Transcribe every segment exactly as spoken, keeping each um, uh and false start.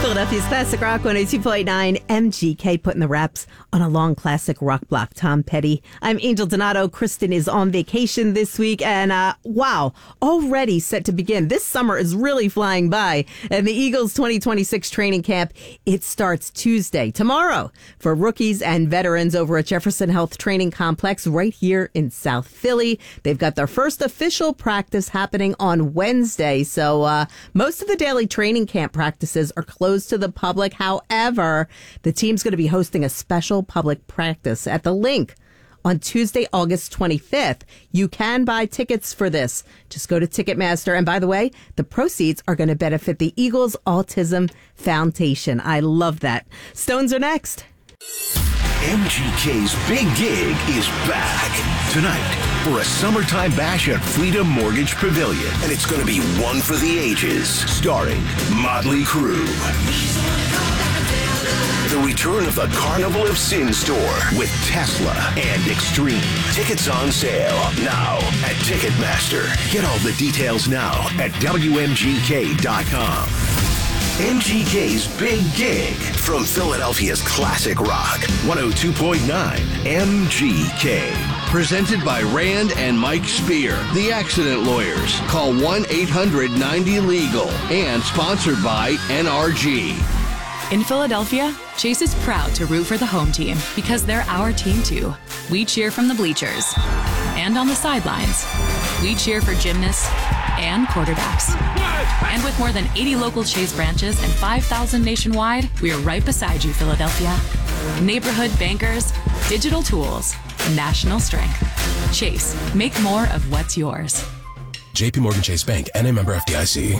Philadelphia's Classic Rock one oh two point nine. M G K putting the wraps on a long classic rock block. Tom Petty. I'm Angel Donato. Kristen is on vacation this week. And uh, wow, already set to begin. This summer is really flying by. And the Eagles twenty twenty-six training camp, it starts Tuesday, tomorrow, for rookies and veterans over at Jefferson Health Training Complex right here in South Philly. They've got their first official practice happening on Wednesday. So uh, most of the daily training camp practices are closed to the public. However, the team's going to be hosting a special public practice at the Link on Tuesday, August twenty-fifth. You can buy tickets for this. Just go to Ticketmaster. And by the way, the proceeds are going to benefit the Eagles Autism Foundation. I love that. Stones are next. M G K's Big Gig is back tonight for a summertime bash at Freedom Mortgage Pavilion. And it's going to be one for the ages, starring Motley Crue. The return of the Carnival of Sin store with Tesla and Extreme. Tickets on sale now at Ticketmaster. Get all the details now at W M G K dot com. M G K's Big Gig from Philadelphia's Classic Rock one oh two point nine M G K. Presented by Rand and Mike Spear, the accident lawyers. Call one eight hundred ninety legal and sponsored by N R G. In Philadelphia, Chase is proud to root for the home team because they're our team too. We cheer from the bleachers and on the sidelines. We cheer for gymnasts and quarterbacks. And with more than eighty local Chase branches and five thousand nationwide, we are right beside you, Philadelphia. Neighborhood bankers, digital tools, national strength. Chase, make more of what's yours. J P Morgan Chase Bank, N A member F D I C.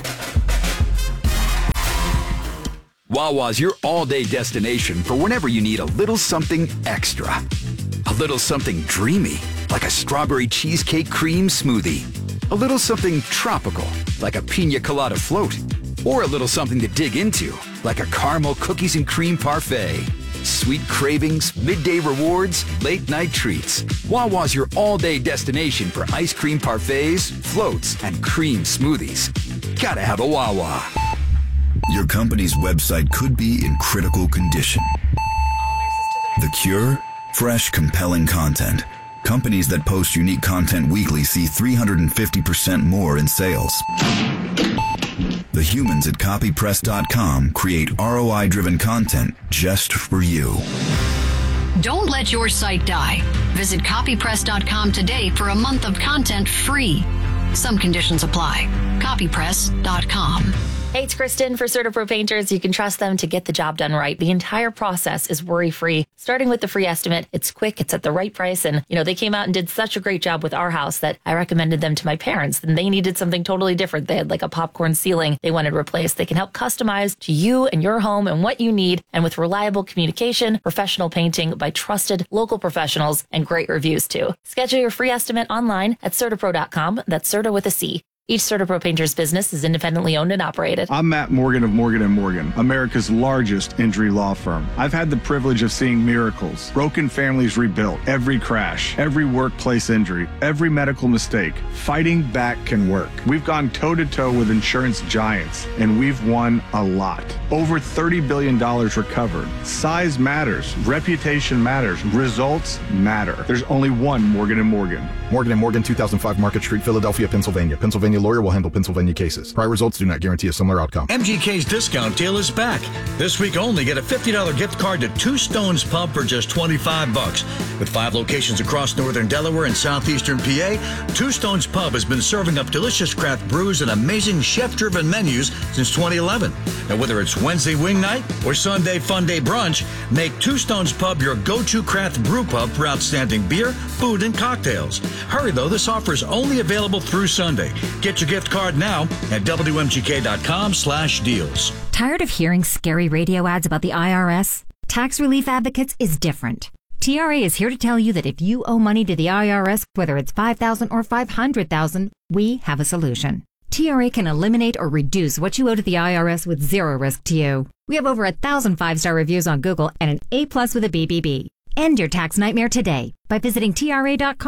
Wawa's your all-day destination for whenever you need a little something extra. A little something dreamy, like a strawberry cheesecake cream smoothie. A little something tropical, like a pina colada float. Or a little something to dig into, like a caramel cookies and cream parfait. Sweet cravings, midday rewards, late-night treats. Wawa's your all-day destination for ice cream parfaits, floats, and cream smoothies. Gotta have a Wawa. Your company's website could be in critical condition. The cure? Fresh, compelling content. Companies that post unique content weekly see three hundred fifty percent more in sales. The humans at copy press dot com create R O I-driven content just for you. Don't let your site die. Visit copy press dot com today for a month of content free. Some conditions apply. copy press dot com. Hey, it's Kristen for CertaPro Painters. You can trust them to get the job done right. The entire process is worry-free. Starting with the free estimate, it's quick, it's at the right price, and, you know, they came out and did such a great job with our house that I recommended them to my parents, and they needed something totally different. They had like a popcorn ceiling they wanted replaced. They can help customize to you and your home and what you need, and with reliable communication, professional painting by trusted local professionals, and great reviews, too. Schedule your free estimate online at CertaPro dot com. That's Certa with a C. Each CertaPro Painters business is independently owned and operated. I'm Matt Morgan of Morgan and Morgan, America's largest injury law firm. I've had the privilege of seeing miracles, broken families rebuilt, every crash, every workplace injury, every medical mistake. Fighting back can work. We've gone toe-to-toe with insurance giants, and we've won a lot. Over thirty billion dollars recovered. Size matters. Reputation matters. Results matter. There's only one Morgan and Morgan. Morgan and Morgan, two thousand five Market Street, Philadelphia, Pennsylvania. Pennsylvania lawyer will handle Pennsylvania cases. Prior results do not guarantee a similar outcome. M G K's discount deal is back. This week only, get a fifty dollars gift card to Two Stones Pub for just twenty-five bucks. With five locations across northern Delaware and southeastern P A, Two Stones Pub has been serving up delicious craft brews and amazing chef-driven menus since twenty eleven. Now, whether it's Wednesday wing night or Sunday fun day brunch, make Two Stones Pub your go-to craft brew pub for outstanding beer, food, and cocktails. Hurry, though, this offer is only available through Sunday. Get your gift card now at W M G K dot com slash deals. Tired of hearing scary radio ads about the I R S? Tax Relief Advocates is different. T R A is here to tell you that if you owe money to the I R S, whether it's five thousand dollars or five hundred thousand dollars, we have a solution. T R A can eliminate or reduce what you owe to the I R S with zero risk to you. We have over a thousand five-star reviews on Google and an A plus with a B B B. End your tax nightmare today by visiting T R A dot com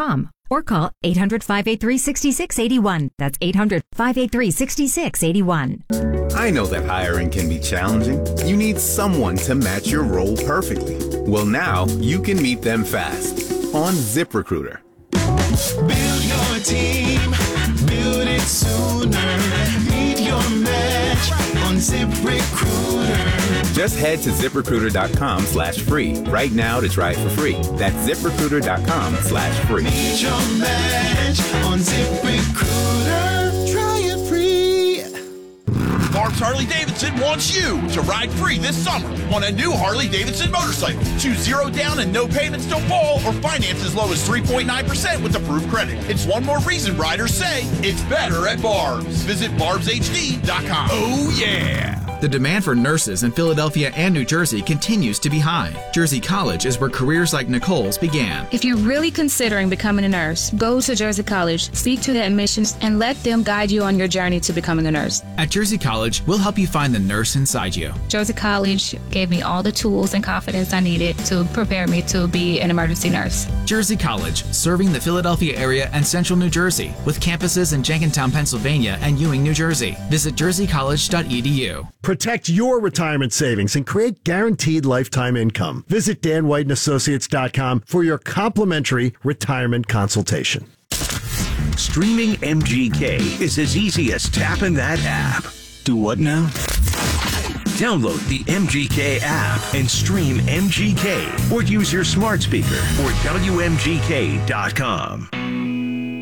Or call eight hundred, five eight three, six six eight one. That's eight hundred, five eight three, six six eight one. I know that hiring can be challenging. You need someone to match your role perfectly. Well, now you can meet them fast on ZipRecruiter. Build your team, build it sooner. Meet your match on ZipRecruiter. Just head to ZipRecruiter.com slash free right now to try it for free. That's ZipRecruiter.com slash free. Meet your match on ZipRecruiter. Try it free. Barb's Harley-Davidson wants you to ride free this summer on a new Harley-Davidson motorcycle. Choose zero down and no payments till fall, or finance as low as three point nine percent with approved credit. It's one more reason riders say it's better at Barb's. Visit Barbs H D dot com. Oh, yeah. The demand for nurses in Philadelphia and New Jersey continues to be high. Jersey College is where careers like Nicole's began. If you're really considering becoming a nurse, go to Jersey College, speak to the admissions, and let them guide you on your journey to becoming a nurse. At Jersey College, we'll help you find the nurse inside you. Jersey College gave me all the tools and confidence I needed to prepare me to be an emergency nurse. Jersey College, serving the Philadelphia area and central New Jersey, with campuses in Jenkintown, Pennsylvania and Ewing, New Jersey. Visit jersey college dot e d u. Protect your retirement savings and create guaranteed lifetime income. Visit Dan White and Associates dot com for your complimentary retirement consultation. Streaming M G K is as easy as tapping that app. Do what now? Download the M G K app and stream M G K, or use your smart speaker or W M G K dot com.